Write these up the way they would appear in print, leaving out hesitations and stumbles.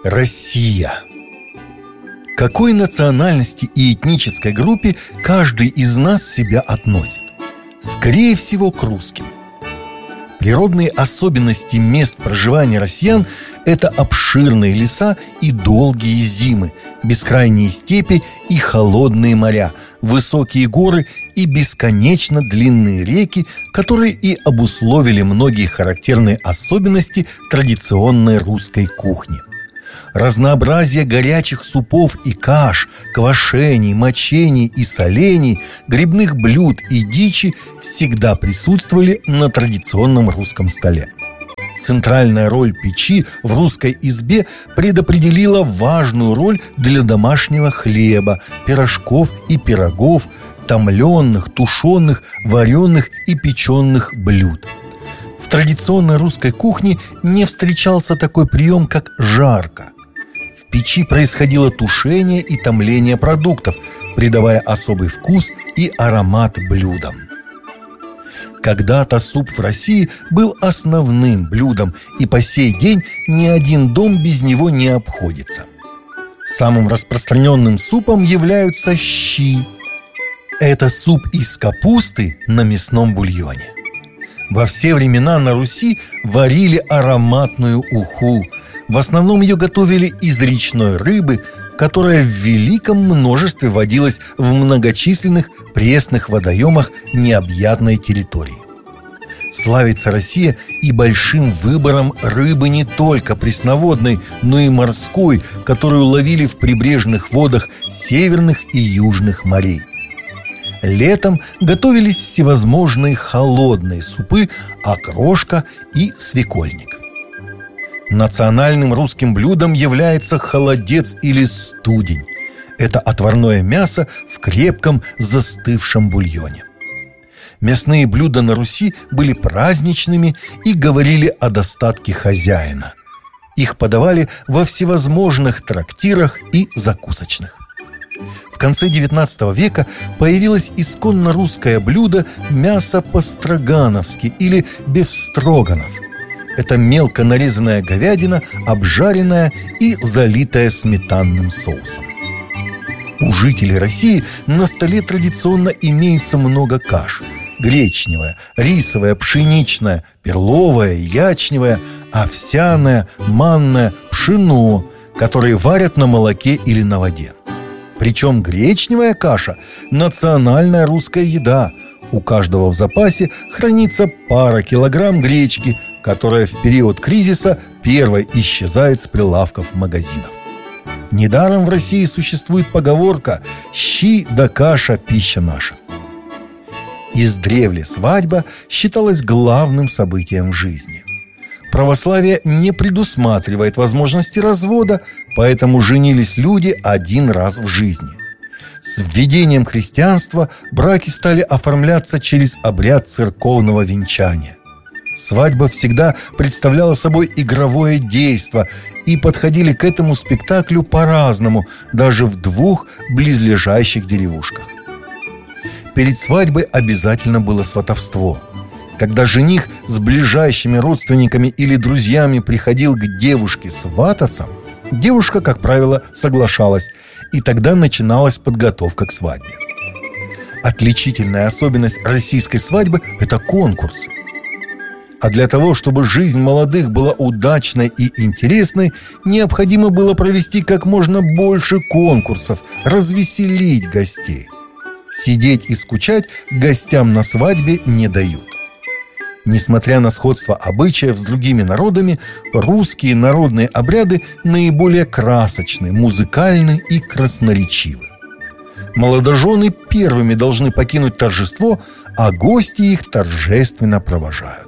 Россия. К какой национальности и этнической группе каждый из нас себя относит? Скорее всего, к русским. Природные особенности мест проживания россиян – это обширные леса и долгие зимы, бескрайние степи и холодные моря, высокие горы и бесконечно длинные реки, которые и обусловили многие характерные особенности традиционной русской кухни. Разнообразие горячих супов и каш, квашений, мочений и солений, грибных блюд и дичи всегда присутствовали на традиционном русском столе. Центральная роль печи в русской избе предопределила важную роль для домашнего хлеба, пирожков и пирогов, томленных, тушеных, вареных и печеных блюд. В традиционной русской кухне не встречался такой прием, как жарка. В печи происходило тушение и томление продуктов, придавая особый вкус и аромат блюдам. Когда-то суп в России был основным блюдом, и по сей день ни один дом без него не обходится. Самым распространенным супом являются щи. Это суп из капусты на мясном бульоне. Во все времена на Руси варили ароматную уху. В основном ее готовили из речной рыбы, которая в великом множестве водилась в многочисленных пресных водоемах необъятной территории. Славится Россия и большим выбором рыбы не только пресноводной, но и морской, которую ловили в прибрежных водах северных и южных морей. Летом готовились всевозможные холодные супы, окрошка и свекольник. Национальным русским блюдом является холодец или студень. Это отварное мясо в крепком застывшем бульоне. Мясные блюда на Руси были праздничными и говорили о достатке хозяина. Их подавали во всевозможных трактирах и закусочных. В конце XIX века появилось исконно русское блюдо мясо по-строгановски или бефстроганов. Это мелко нарезанная говядина, обжаренная и залитая сметанным соусом. У жителей России на столе традиционно имеется много каш: гречневая, рисовая, пшеничная, перловая, ячневая, овсяная, манная, пшено, которые варят на молоке или на воде. Причем гречневая каша – национальная русская еда. У каждого в запасе хранится пара килограмм гречки, которая в период кризиса первой исчезает с прилавков магазинов. Недаром в России существует поговорка «щи да каша – пища наша». Издревле свадьба считалась главным событием в жизни. Православие не предусматривает возможности развода, поэтому женились люди один раз в жизни. С введением христианства браки стали оформляться через обряд церковного венчания. Свадьба всегда представляла собой игровое действо, и подходили к этому спектаклю по-разному, даже в двух близлежащих деревушках. Перед свадьбой обязательно было сватовство. Когда жених с ближайшими родственниками или друзьями приходил к девушке свататься, девушка, как правило, соглашалась, и тогда начиналась подготовка к свадьбе. Отличительная особенность российской свадьбы – это конкурсы. А для того, чтобы жизнь молодых была удачной и интересной, необходимо было провести как можно больше конкурсов, развеселить гостей. Сидеть и скучать гостям на свадьбе не дают. Несмотря на сходство обычаев с другими народами, русские народные обряды наиболее красочны, музыкальны и красноречивы. Молодожены первыми должны покинуть торжество, а гости их торжественно провожают.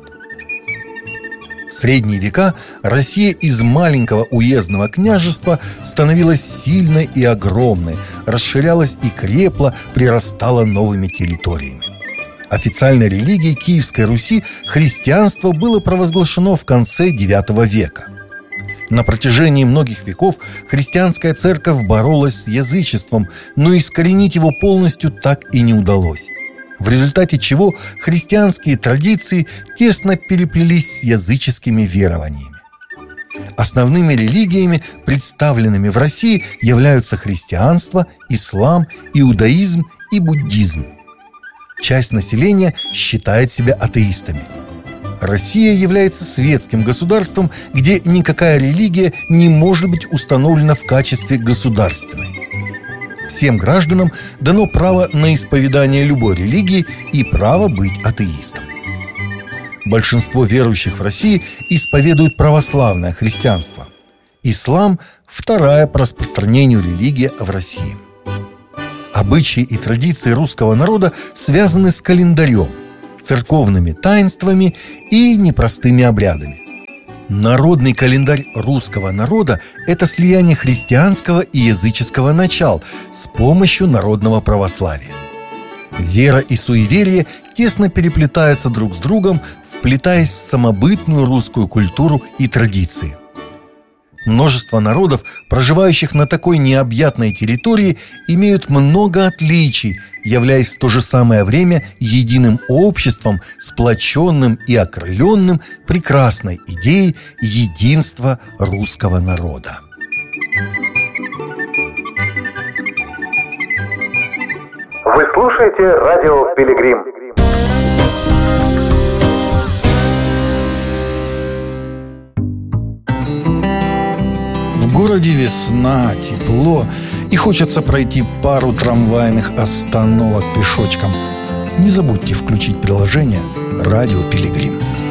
В средние века Россия из маленького уездного княжества становилась сильной и огромной, расширялась и крепла, прирастала новыми территориями. Официальной религией Киевской Руси христианство было провозглашено в конце IX века. На протяжении многих веков христианская церковь боролась с язычеством, но искоренить его полностью так и не удалось. В результате чего христианские традиции тесно переплелись с языческими верованиями. Основными религиями, представленными в России, являются христианство, ислам, иудаизм и буддизм. Часть населения считает себя атеистами. Россия является светским государством, где никакая религия не может быть установлена в качестве государственной. Всем гражданам дано право на исповедание любой религии и право быть атеистом. Большинство верующих в России исповедуют православное христианство. Ислам – вторая по распространению религия в России. Обычаи и традиции русского народа связаны с календарем, церковными таинствами и непростыми обрядами. Народный календарь русского народа – это слияние христианского и языческого начал с помощью народного православия. Вера и суеверие тесно переплетаются друг с другом, вплетаясь в самобытную русскую культуру и традиции. Множество народов, проживающих на такой необъятной территории, имеют много отличий, являясь в то же самое время единым обществом, сплоченным и окрыленным прекрасной идеей единства русского народа. Вы слушаете радио «Пилигрим». В городе весна, тепло, и хочется пройти пару трамвайных остановок пешочком. Не забудьте включить приложение «Радио Пилигрим».